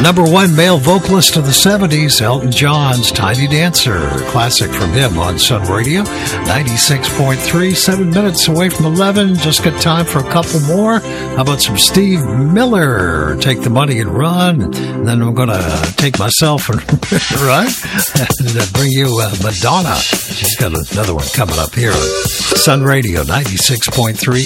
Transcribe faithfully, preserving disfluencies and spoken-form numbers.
number one male vocalist of the seventies, Elton John's Tiny Dancer, classic from him on Sun Radio, ninety-six point three, seven minutes away from eleven. Just got time for a couple more. How about some Steve Miller, Take the Money and Run? And then I'm going to take myself and run and bring you uh, Madonna. She's got another one coming up here on Sun Radio, ninety-six point three